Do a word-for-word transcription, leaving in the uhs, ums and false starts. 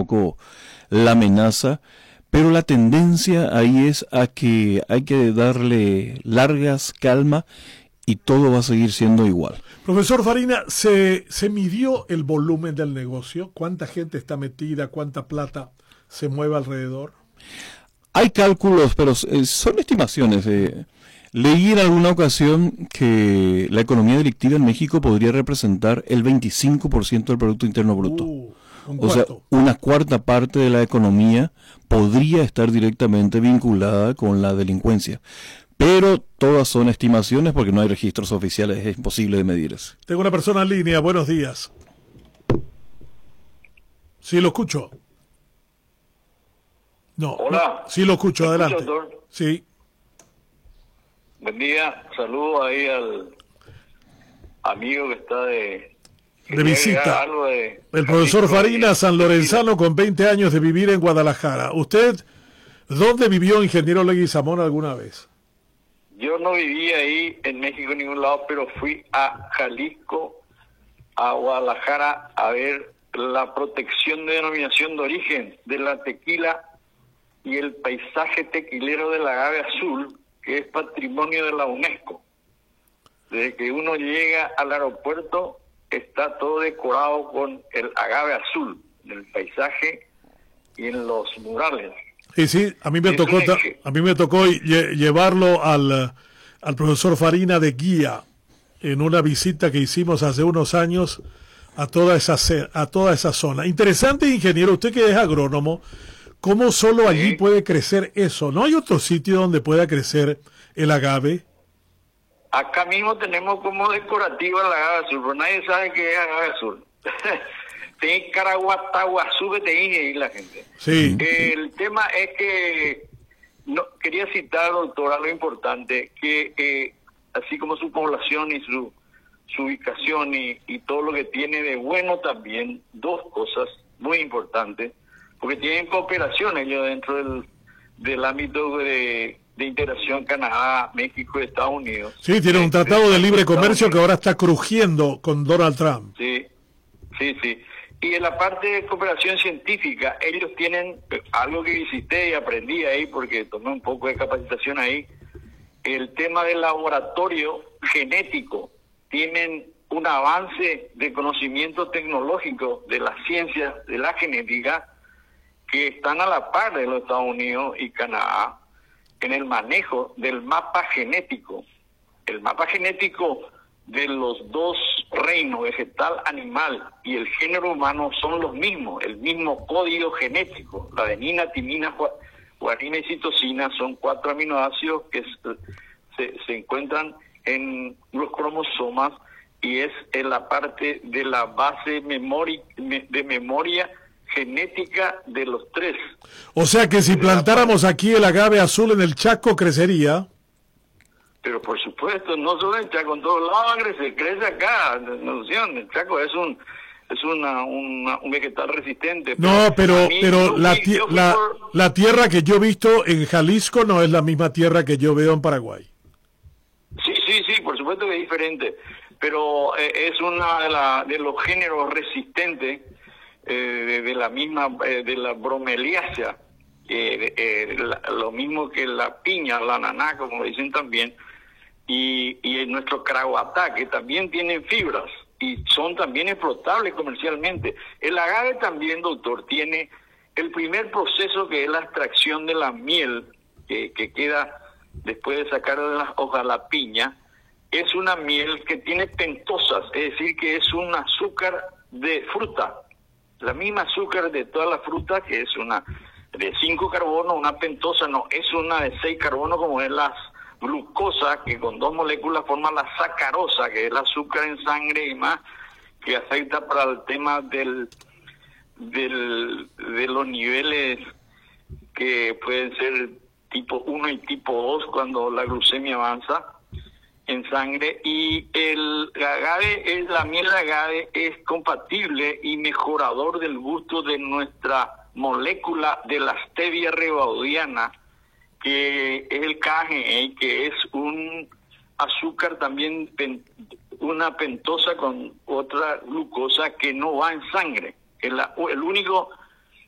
poco la amenaza, pero la tendencia ahí es a que hay que darle largas, calma, y todo va a seguir siendo igual. Profesor Farina, ¿se, se midió el volumen del negocio? ¿Cuánta gente está metida? ¿Cuánta plata se mueve alrededor? Hay cálculos, pero eh, son estimaciones. Eh. Leí en alguna ocasión que la economía delictiva en México podría representar el veinticinco por ciento del Producto Interno Bruto. Uh, un o sea, una cuarta parte de la economía podría estar directamente vinculada con la delincuencia. Pero todas son estimaciones porque no hay registros oficiales, es imposible de medir eso. Tengo una persona en línea, buenos días. Sí, lo escucho. No, Hola. No, sí lo escucho, adelante. Escucho, sí. Buen día, saludo ahí al amigo que está de... De visita. Algo de el profesor Farina, San Lorenzano, con veinte años de vivir en Guadalajara. ¿Usted dónde vivió, ingeniero Leguizamón, alguna vez? Yo no viví ahí en México en ningún lado, pero fui a Jalisco, a Guadalajara, a ver la protección de denominación de origen de la tequila y el paisaje tequilero del agave azul, que es patrimonio de la UNESCO. Desde que uno llega al aeropuerto, está todo decorado con el agave azul, en el paisaje y en los murales. Sí, sí, a mí me tocó a mí me tocó lle llevarlo al, al profesor Farina de guía en una visita que hicimos hace unos años a toda esa a toda esa zona. Interesante, ingeniero, usted que es agrónomo, ¿cómo solo allí sí. puede crecer eso? ¿No hay otro sitio donde pueda crecer el agave? Acá mismo tenemos como decorativa el agave azul, pero nadie sabe qué es agave azul. Te Caraguataguazú que te dice ahí la gente. Sí. El tema es que no quería citar, doctora, lo importante, que eh, así como su población y su, su ubicación y, y todo lo que tiene de bueno también, dos cosas muy importantes, porque tienen cooperación ellos dentro del, del ámbito de, de integración Canadá, México y Estados Unidos. Sí, tiene un tratado de libre comercio que ahora está crujiendo con Donald Trump. Sí, sí, sí. Y en la parte de cooperación científica, ellos tienen algo que visité y aprendí ahí, porque tomé un poco de capacitación ahí, el tema del laboratorio genético. Tienen un avance de conocimiento tecnológico de las ciencias de la genética que están a la par de los Estados Unidos y Canadá en el manejo del mapa genético. El mapa genético de los dos reinos, vegetal, animal y el género humano, son los mismos, el mismo código genético. La adenina, timina, guanina y citosina son cuatro aminoácidos que se, se encuentran en los cromosomas y es en la parte de la base memori, de memoria genética de los tres. O sea que si plantáramos aquí el agave azul en el Chaco, crecería. Pero por supuesto, no solo en Chaco, en todos lados crece, crece acá. Noción, el Chaco es un es una, una un vegetal resistente. Pero no, pero mí, pero la, fui, la, por... la tierra que yo he visto en Jalisco no es la misma tierra que yo veo en Paraguay. Sí, sí, sí, por supuesto que es diferente, pero eh, es una de, la, de los géneros resistentes eh, de, de la misma, eh, de la bromeliácea, eh, eh, la, lo mismo que la piña, la ananá, como dicen también, y, y en nuestro caraguatá, que también tienen fibras y son también explotables comercialmente. El agave también, doctor, tiene el primer proceso, que es la extracción de la miel, que, que queda después de sacar de las hojas la piña. Es una miel que tiene pentosas, es decir, que es un azúcar de fruta, la misma azúcar de toda la fruta, que es una de cinco carbonos, una pentosa no, es una de seis carbonos, como es la glucosa, que con dos moléculas forma la sacarosa, que es el azúcar en sangre y más, que afecta para el tema del, del de los niveles que pueden ser tipo uno y tipo dos cuando la glucemia avanza en sangre. Y el agave, es la miel de agave, es compatible y mejorador del gusto de nuestra molécula de la stevia rebaudiana, que es el K G E, que es un azúcar también, pen, una pentosa con otra glucosa que no va en sangre. El, el único